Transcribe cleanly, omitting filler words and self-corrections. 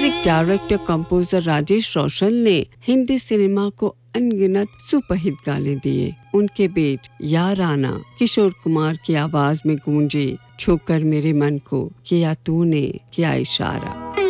Music director composer Rajesh रोशन ने Hindi cinema को अनगिनत सुपरहिट गाने दिए। उनके बीच याराना किशोर कुमार की आवाज में गूंजी, छूकर मेरे मन को किया तूने क्या इशारा।